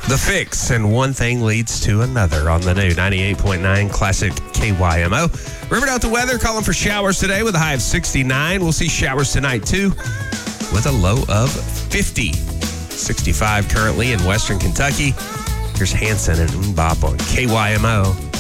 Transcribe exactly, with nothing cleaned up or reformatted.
The Fix, and one thing leads to another on the new ninety-eight point nine Classic K Y M O. Riverdale to weather, calling for showers today with a high of sixty-nine. We'll see showers tonight, too, with a low of fifty. sixty-five currently in western Kentucky. Here's Hanson and Mbop on K Y M O.